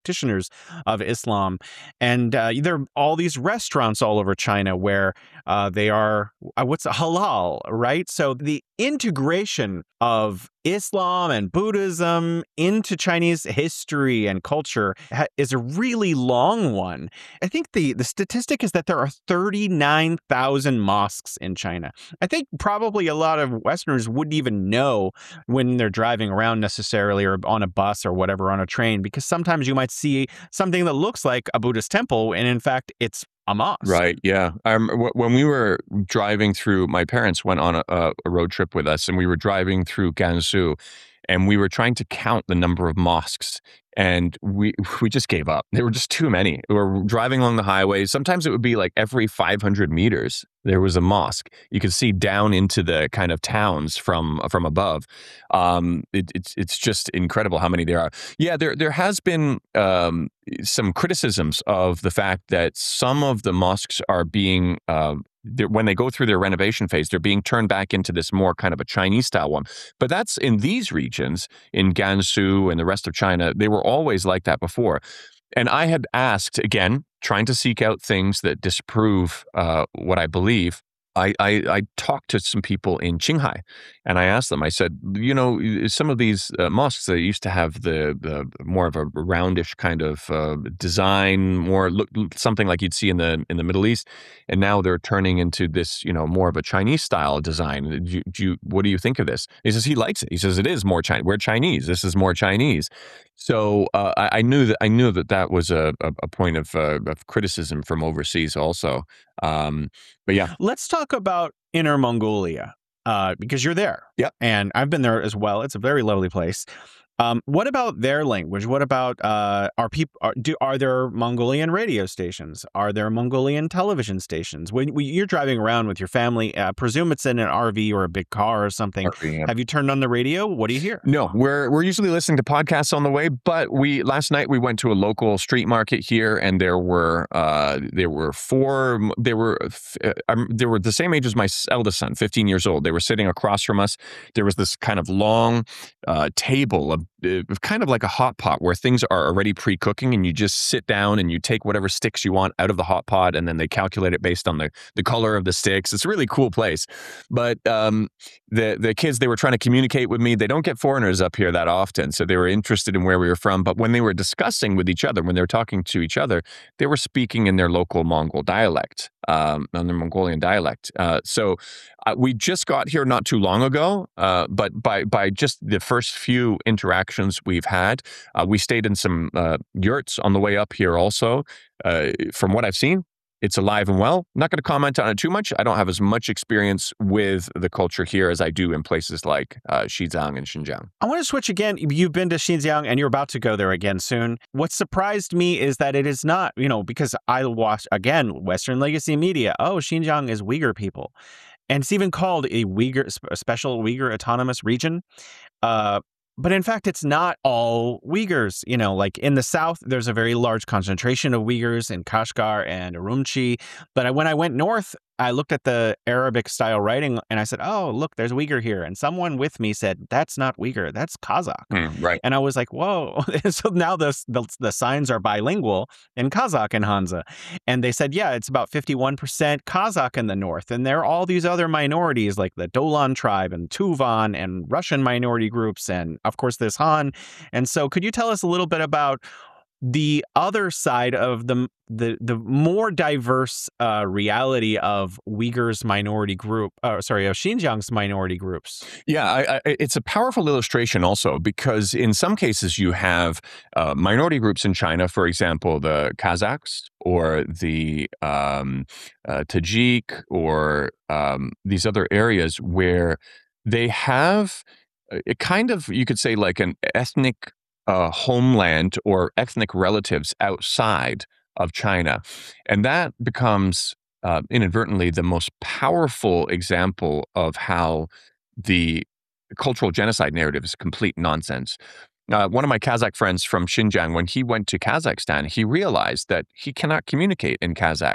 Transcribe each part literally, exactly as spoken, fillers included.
practitioners of Islam. And uh, there are all these restaurants all over China where uh, they are, uh, what's halal, right? So the integration of Islam and Buddhism into Chinese history and culture ha- is a really long one. I think the, the statistic is that there are thirty-nine thousand mosques in China. I think probably a lot of Westerners wouldn't even know when they're driving around necessarily or on a bus or whatever on a train, because sometimes you might see something that looks like a Buddhist temple and in fact it's a mosque. Right. Yeah. I rem- wh- when we were driving through, my parents went on a, a a road trip with us, and we were driving through Gansu, and we were trying to count the number of mosques, and we we just gave up. There were just too many. We were driving along the highway. Sometimes it would be like every five hundred meters there was a mosque. You could see down into the kind of towns from from above. Um, it, it's it's just incredible how many there are. Yeah, there there has been um, some criticisms of the fact that some of the mosques are being uh, they're- when they go through their renovation phase, they're being turned back into this more kind of a Chinese style one. But that's in these regions, in Gansu and the rest of China, they were always like that before. And I had asked, again, trying to seek out things that disprove uh, what I believe. I, I, I talked to some people in Qinghai, and I asked them, I said, you know, some of these uh, mosques that used to have the, the more of a roundish kind of uh, design, more look something like you'd see in the in the Middle East, and now they're turning into this, you know, more of a Chinese style design. Do you, do you, what do you think of this? He says he likes it. He says it is more Chinese. We're Chinese. This is more Chinese. So uh, I, I knew that I knew that that was a, a, a point of, uh, of criticism from overseas also. Um, but yeah, Let's talk about Inner Mongolia, uh, because you're there. yeah. And I've been there as well. It's a very lovely place. Um, what about their language? What about uh, are people are, do are there Mongolian radio stations? Are there Mongolian television stations? When, when you're driving around with your family, uh, presume it's in an R V or a big car or something. R V, yeah. Have you turned on the radio? What do you hear? No, we're we're usually listening to podcasts on the way, but we last night we went to a local street market here, and there were uh, there were four there were uh, um, they were the same age as my eldest son, fifteen years old. They were sitting across from us. There was this kind of long uh, table of uh, kind of like a hot pot where things are already pre-cooking, and you just sit down and you take whatever sticks you want out of the hot pot, and then they calculate it based on the the color of the sticks. It's a really cool place, but um, the the kids, they were trying to communicate with me. They don't get foreigners up here that often, so they were interested in where we were from. But when they were discussing with each other, when they were talking to each other, they were speaking in their local Mongol dialect, um, on their Mongolian dialect. Uh, so uh, we just got here not too long ago, uh, but by by just the first few interactions we've had, uh, we stayed in some uh, yurts on the way up here also. Uh, from what I've seen, it's alive and well. I'm not going to comment on it too much. I don't have as much experience with the culture here as I do in places like uh, Xizang and Xinjiang. I want to switch again. You've been to Xinjiang and you're about to go there again soon. What surprised me is that it is not, you know, because I watched, again, Western legacy media. Oh, Xinjiang is Uyghur people. And it's even called a Uyghur, a special Uyghur autonomous region. Uh, but in fact, it's not all Uyghurs. You know, like in the south, there's a very large concentration of Uyghurs in Kashgar and Urumqi. But I, when I went north, I looked at the Arabic style writing and I said, oh, look, there's Uyghur here. And someone with me said, that's not Uyghur, that's Kazakh. Mm, right. And I was like, whoa. So now the, the, the signs are bilingual in Kazakh and Hanza. And they said, yeah, it's about fifty-one percent Kazakh in the north. And there are all these other minorities like the Dolan tribe and Tuvan and Russian minority groups. And of course, there's Han. And so could you tell us a little bit about the other side of the the the more diverse uh, reality of Uyghurs minority group, uh, sorry, of Xinjiang's minority groups? Yeah, I, I, it's a powerful illustration also because in some cases you have uh, minority groups in China, for example, the Kazakhs or the um, uh, Tajik or um, these other areas where they have a kind of, you could say, like an ethnic uh, homeland or ethnic relatives outside of China. And that becomes uh, inadvertently the most powerful example of how the cultural genocide narrative is complete nonsense. Uh, one of my Kazakh friends from Xinjiang, when he went to Kazakhstan, he realized that he cannot communicate in Kazakh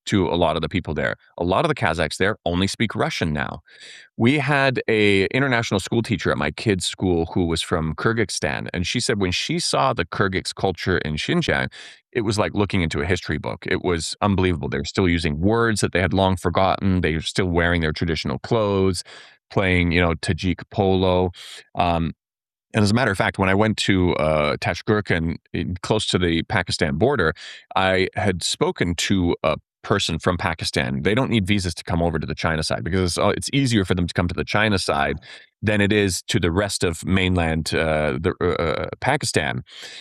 to a lot of the people there. A lot of the Kazakhs there only speak Russian now. We had a international school teacher at my kids' school who was from Kyrgyzstan, and she said when she saw the Kyrgyz culture in Xinjiang, it was like looking into a history book. It was unbelievable. They were still using words that they had long forgotten. They were still wearing their traditional clothes, playing, you know, Tajik polo. Um, and as a matter of fact, when I went to uh, Tashkent, in, close to the Pakistan border, I had spoken to a person from Pakistan. They don't need visas to come over to the China side because it's, uh, it's easier for them to come to the China side than it is to the rest of mainland uh, the, uh, Pakistan.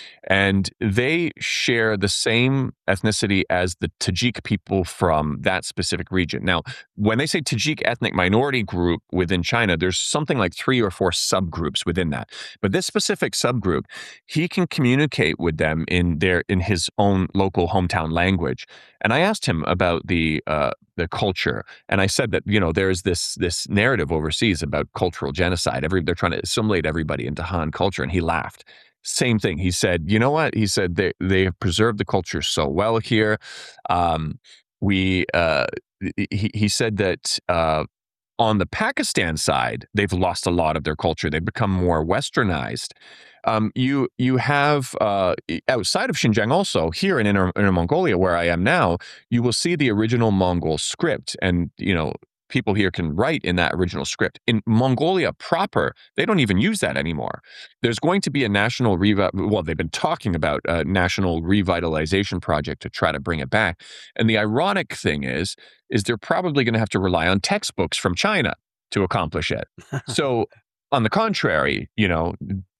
And they share the same ethnicity as the Tajik people from that specific region. Now, when they say Tajik ethnic minority group within China, there's something like three or four subgroups within that. But this specific subgroup, he can communicate with them in their in his own local hometown language. And I asked him about the uh, the culture, and I said that, you know, there's this this narrative overseas about cultural genocide. Every they're trying to assimilate everybody into Han culture, and he laughed. Same thing. He said, you know what? He said they they have preserved the culture so well here. Um, we uh, he he said that uh, on the Pakistan side, they've lost a lot of their culture. They've become more westernized. Um, you you have uh, outside of Xinjiang also, here in Inner, Inner Mongolia, where I am now, you will see the original Mongol script, and you know people here can write in that original script. In Mongolia proper, they don't even use that anymore. There's going to be a national revi- well, they've been talking about a national revitalization project to try to bring it back. And the ironic thing is, is they're probably going to have to rely on textbooks from China to accomplish it. So, on the contrary, you know,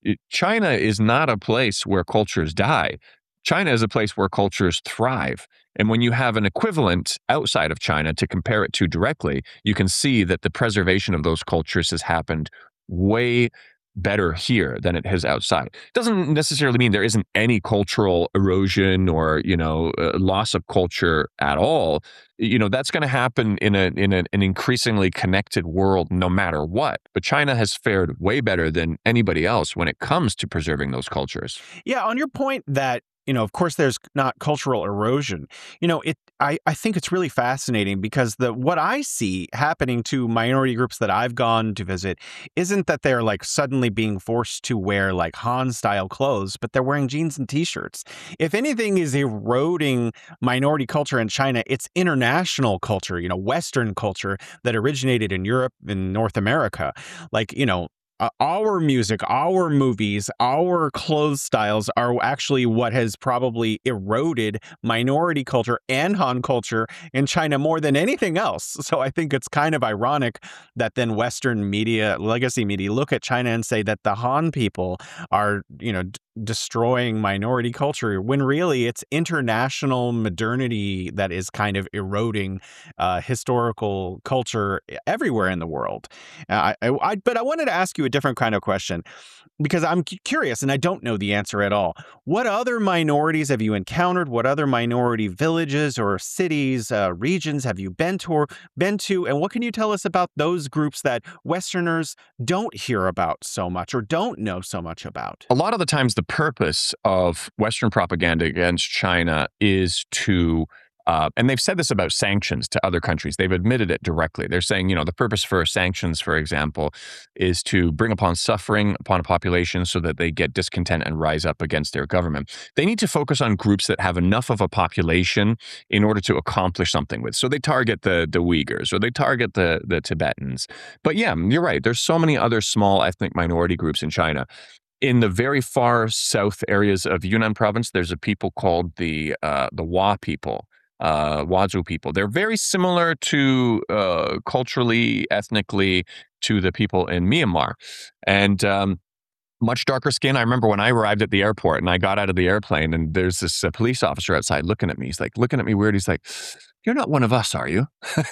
China is not a place where cultures die. China is a place where cultures thrive. And when you have an equivalent outside of China to compare it to directly, you can see that the preservation of those cultures has happened way better here than it has outside. Doesn't necessarily mean there isn't any cultural erosion or, you know, uh, loss of culture at all. You know, that's going to happen in a in a, an increasingly connected world no matter what. But China has fared way better than anybody else when it comes to preserving those cultures. Yeah, on your point that, you know, of course, there's not cultural erosion. You know, it. I, I think it's really fascinating because the what I see happening to minority groups that I've gone to visit isn't that they're like suddenly being forced to wear like Han style clothes, but they're wearing jeans and t-shirts. If anything is eroding minority culture in China, it's international culture, you know, Western culture that originated in Europe and North America. Like, you know, uh, our music, our movies, our clothes styles are actually what has probably eroded minority culture and Han culture in China more than anything else. So I think it's kind of ironic that then Western media, legacy media, look at China and say that the Han people are, you know, d- destroying minority culture when really it's international modernity that is kind of eroding uh, historical culture everywhere in the world. Uh, I, I, but I wanted to ask you a different kind of question because I'm cu- curious and I don't know the answer at all. What other minorities have you encountered? What other minority villages or cities, uh, regions have you been to, or been to? And what can you tell us about those groups that Westerners don't hear about so much or don't know so much about? A lot of the times, the purpose of Western propaganda against China is to Uh, and they've said this about sanctions to other countries. They've admitted it directly. They're saying, you know, the purpose for sanctions, for example, is to bring upon suffering upon a population so that they get discontent and rise up against their government. They need to focus on groups that have enough of a population in order to accomplish something with. So they target the the Uyghurs or they target the the Tibetans. But yeah, you're right. There's so many other small ethnic minority groups in China. In the very far south areas of Yunnan province, there's a people called the uh, the Hua people, uh, Huazu people. They're very similar to uh, culturally, ethnically, to the people in Myanmar, and um, much darker skin. I remember when I arrived at the airport and I got out of the airplane, and there's this uh, police officer outside looking at me. He's like looking at me weird. He's like, "You're not one of us, are you?"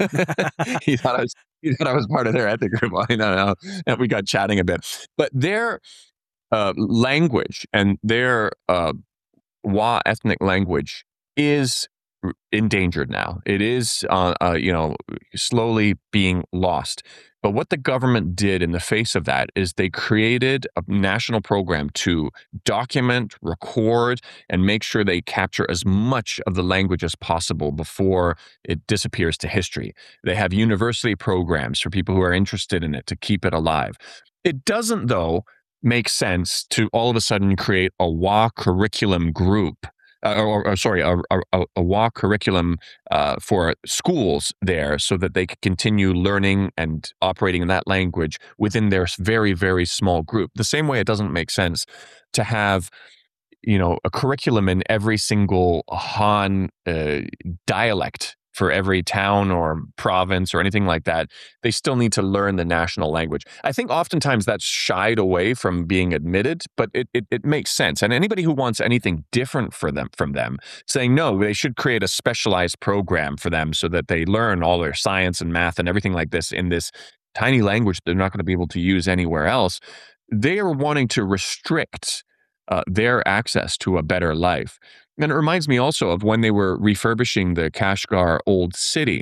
he thought I was. He thought I was part of their ethnic group. Well, I don't know. And we got chatting a bit, but their uh, language and their uh, Wa ethnic language is endangered now. It is, uh, uh, you know, slowly being lost. But what the government did in the face of that is they created a national program to document, record, and make sure they capture as much of the language as possible before it disappears to history. They have university programs for people who are interested in it to keep it alive. It doesn't, though, make sense to all of a sudden create a W A curriculum group uh, or, or sorry, a, a, a W A curriculum uh, for schools there so that they could continue learning and operating in that language within their very, very small group. The same way it doesn't make sense to have, you know, a curriculum in every single Han uh, dialect for every town or province or anything like that. They still need to learn the national language. I think oftentimes that's shied away from being admitted, but it, it, it makes sense. And anybody who wants anything different for them from them, saying no, they should create a specialized program for them so that they learn all their science and math and everything like this in this tiny language they're not going to be able to use anywhere else. They are wanting to restrict uh, their access to a better life. And it reminds me also of when they were refurbishing the Kashgar Old City.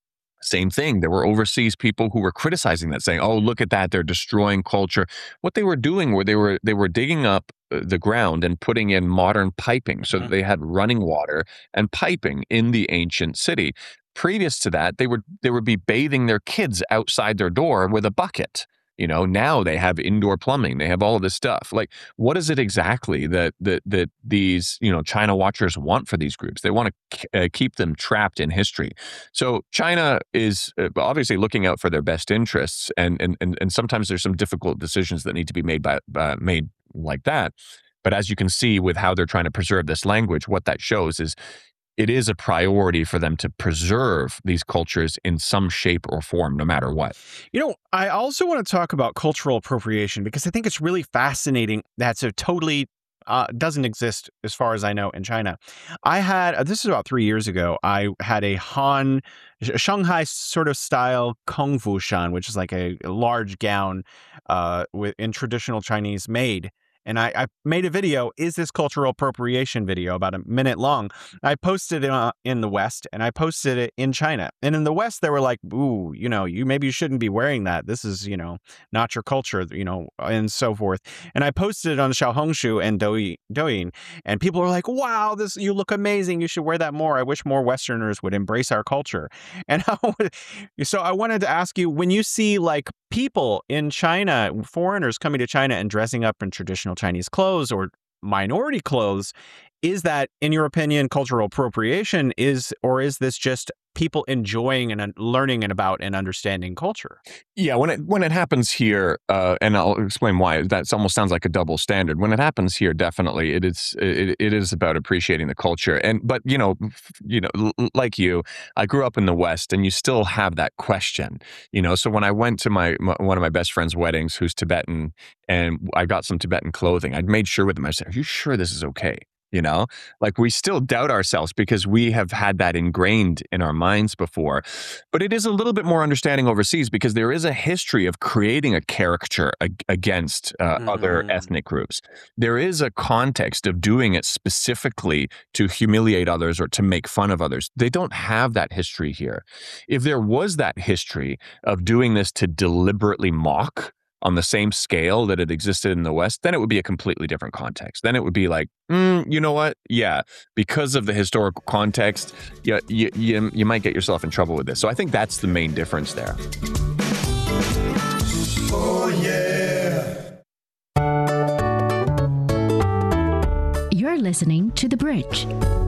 Same thing. There were overseas people who were criticizing that, saying, "Oh, look at that! They're destroying culture." What they were doing were they were they were digging up the ground and putting in modern piping so that they had running water and piping in the ancient city. Previous to that, they would they would be bathing their kids outside their door with a bucket. You know, now they have indoor plumbing. They have all of this stuff. Like, what is it exactly that that that these, you know, China watchers want for these groups? They want to uh, keep them trapped in history. So China is uh, obviously looking out for their best interests, and and and, and sometimes there's some difficult decisions that need to be made by uh, made like that. But as you can see with how they're trying to preserve this language, what that shows is it is a priority for them to preserve these cultures in some shape or form, no matter what. You know, I also want to talk about cultural appropriation because I think it's really fascinating that so totally uh, doesn't exist as far as I know in China. I had, uh, this is about three years ago, I had a Han, Sh- Shanghai sort of style Kung Fu Shan, which is like a, a large gown uh, with, in traditional Chinese made. And I, I made a video, is this cultural appropriation video, about a minute long. I posted it uh, in the West and I posted it in China. And in the West, they were like, ooh, you know, you maybe you shouldn't be wearing that. This is, you know, not your culture, you know, and so forth. And I posted it on Xiaohongshu and Douyin, Douyin, and people were like, wow, this, you look amazing. You should wear that more. I wish more Westerners would embrace our culture. And I would, so I wanted to ask you, when you see like people in China, foreigners coming to China and dressing up in traditional Chinese clothes or minority clothes, is that, in your opinion, cultural appropriation, is, or is this just people enjoying and learning and about and understanding culture? Yeah, when it when it happens here, uh, and I'll explain why. That almost sounds like a double standard. When it happens here, definitely it is it, it is about appreciating the culture. And but you know, you know, l- like you, I grew up in the West, and you still have that question. You know, so when I went to my, my one of my best friend's weddings, who's Tibetan, and I got some Tibetan clothing, I'd made sure with them. I said, "Are you sure this is okay?" You know, like we still doubt ourselves because we have had that ingrained in our minds before. But it is a little bit more understanding overseas because there is a history of creating a caricature ag- against uh, other Mm. ethnic groups. There is a context of doing it specifically to humiliate others or to make fun of others. They don't have that history here. If there was that history of doing this to deliberately mock on the same scale that it existed in the West, then it would be a completely different context. Then it would be like, mm, you know what? Yeah, because of the historical context, you, you, you, you might get yourself in trouble with this. So I think that's the main difference there. Oh, yeah. You're listening to The Bridge.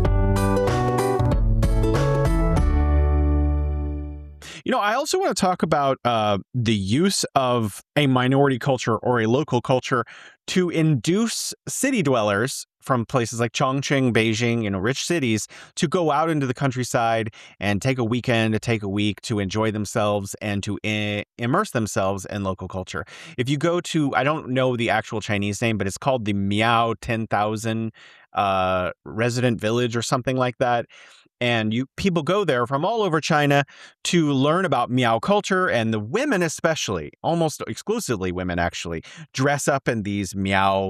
You know, I also want to talk about uh, the use of a minority culture or a local culture to induce city dwellers from places like Chongqing, Beijing, you know, rich cities, to go out into the countryside and take a weekend, to take a week to enjoy themselves and to I- immerse themselves in local culture. If you go to, I don't know the actual Chinese name, but it's called the Miao ten thousand uh, resident village or something like that. And you people go there from all over China to learn about Miao culture, and the women especially, almost exclusively women actually, dress up in these Miao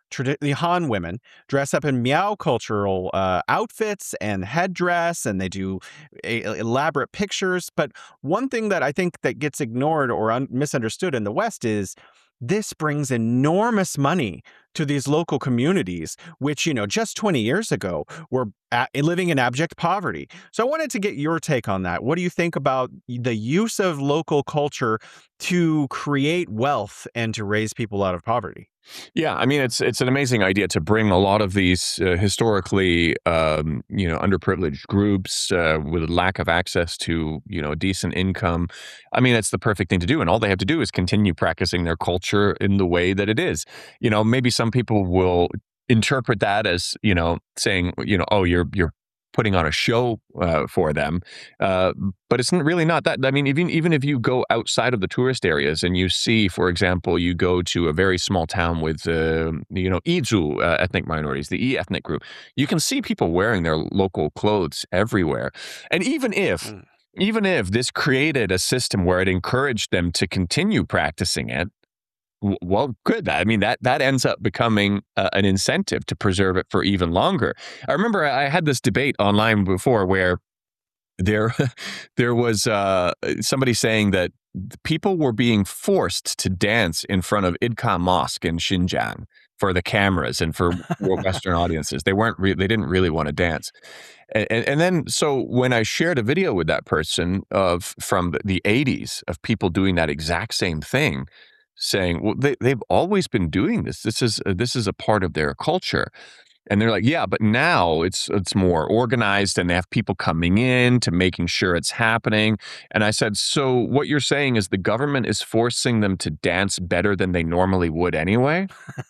tradi- the Han women dress up in Miao cultural uh, outfits and headdress, and they do a- elaborate pictures. But one thing that I think that gets ignored or un- misunderstood in the West is this brings enormous money to these local communities, which, you know, just twenty years ago were a- living in abject poverty. So I wanted to get your take on that. What do you think about the use of local culture to create wealth and to raise people out of poverty? Yeah, I mean, it's it's an amazing idea to bring a lot of these uh, historically, um, you know, underprivileged groups uh, with lack of access to, you know, decent income. I mean, it's the perfect thing to do, and all they have to do is continue practicing their culture in the way that it is. You know, maybe some people will interpret that as, you know, saying, you know, oh, you're you're putting on a show uh, for them, uh, but it's n- really not that. I mean, even even if you go outside of the tourist areas and you see, for example, you go to a very small town with, uh, you know, Izu uh, ethnic minorities, the E ethnic group, you can see people wearing their local clothes everywhere. And even if, Mm. even if this created a system where it encouraged them to continue practicing it, w- well, good. I mean, that that ends up becoming uh, an incentive to preserve it for even longer. I remember I had this debate online before where there there was uh, somebody saying that people were being forced to dance in front of Idka Mosque in Xinjiang for the cameras and for Western audiences. They weren't re- they didn't really want to dance. And, and, and then so when I shared a video with that person of from the the eighties of people doing that exact same thing, saying, well, they, they've always been doing this. This is uh, this is a part of their culture. And they're like, yeah, but now it's it's more organized and they have people coming in to making sure it's happening. And I said, so what you're saying is the government is forcing them to dance better than they normally would anyway?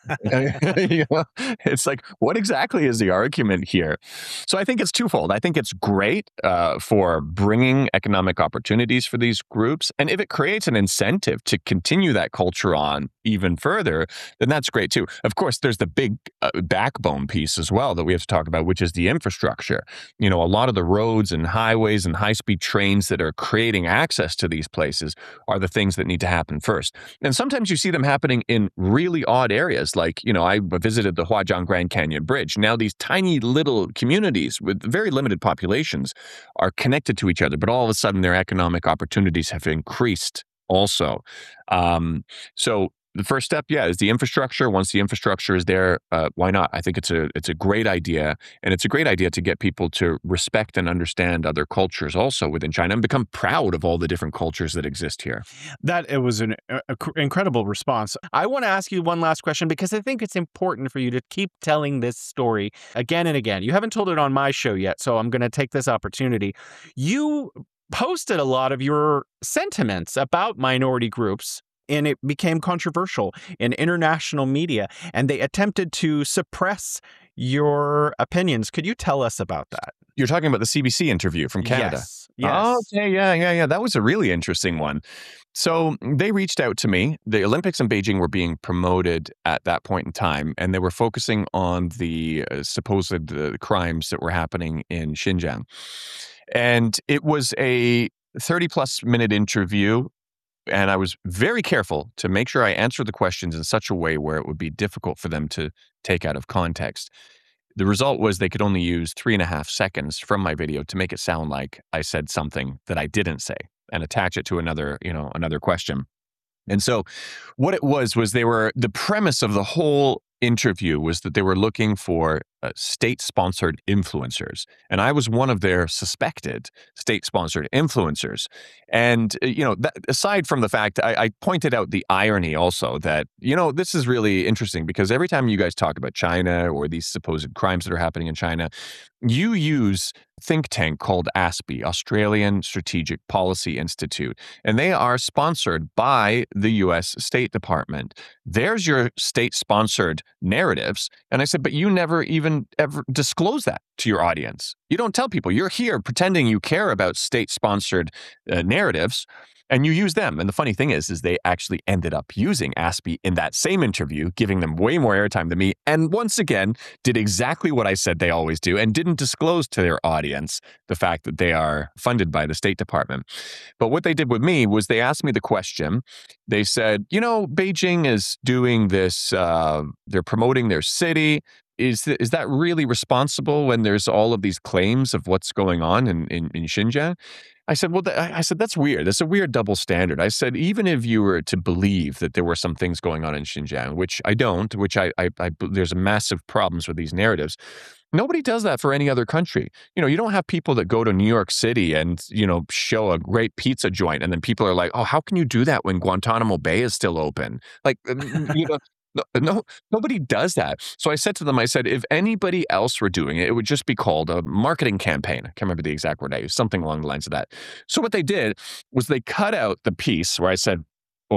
You know, it's like, what exactly is the argument here? So I think it's twofold. I think it's great uh, for bringing economic opportunities for these groups. And if it creates an incentive to continue that culture on even further, then that's great too. Of course, there's the big uh, backbone piece as well that we have to talk about, which is the infrastructure. You know, a lot of the roads and highways and high-speed trains that are creating access to these places are the things that need to happen first. And sometimes you see them happening in really odd areas. Like, you know, I visited the Huajiang Grand Canyon Bridge. Now these tiny little communities with very limited populations are connected to each other, but all of a sudden their economic opportunities have increased also. Um, so the first step, yeah, is the infrastructure. Once the infrastructure is there, uh, why not? I think it's a it's a great idea, and it's a great idea to get people to respect and understand other cultures also within China and become proud of all the different cultures that exist here. That it was an a, a cr- incredible response. I want to ask you one last question because I think it's important for you to keep telling this story again and again. You haven't told it on my show yet, so I'm going to take this opportunity. You posted a lot of your sentiments about minority groups, and it became controversial in international media, and they attempted to suppress your opinions. Could you tell us about that? You're talking about the C B C interview from Canada. Yes. Oh, Yes. okay, yeah, yeah, yeah. That was a really interesting one. So they reached out to me. The Olympics in Beijing were being promoted at that point in time, and they were focusing on the uh, supposed uh, crimes that were happening in Xinjiang. And it was a thirty plus minute interview. And I was very careful to make sure I answered the questions in such a way where it would be difficult for them to take out of context. The result was they could only use three and a half seconds from my video to make it sound like I said something that I didn't say and attach it to another, you know, another question. And so what it was was they were the premise of the whole interview was that they were looking for uh, state-sponsored influencers, and I was one of their suspected state-sponsored influencers. And uh, you know, that, aside from the fact, I, I pointed out the irony also that, you know, this is really interesting because every time you guys talk about China or these supposed crimes that are happening in China, you use think tank called ASPI, Australian Strategic Policy Institute, and they are sponsored by the U S State Department. There's your state-sponsored narratives. And I said, but you never even ever disclose that to your audience. You don't tell people. You're here pretending you care about state-sponsored uh, narratives, And you use them. And the funny thing is, is they actually ended up using Aspie in that same interview, giving them way more airtime than me. And once again, did exactly what I said they always do and didn't disclose to their audience the fact that they are funded by the State Department. But what they did with me was they asked me the question. They said, you know, Beijing is doing this, uh, they're promoting their city. Is, th- is that really responsible when there's all of these claims of what's going on in, in, in Xinjiang? I said, well, th- I said, that's weird. That's a weird double standard. I said, even if you were to believe that there were some things going on in Xinjiang, which I don't, which I, I, I there's massive problems with these narratives. Nobody does that for any other country. You know, you don't have people that go to New York City and, you know, show a great pizza joint. And then people are like, oh, how can you do that when Guantanamo Bay is still open? Like, you know, no, no, nobody does that. So I said to them, I said, if anybody else were doing it, it would just be called a marketing campaign. I can't remember the exact word I used, something along the lines of that. So what they did was they cut out the piece where I said,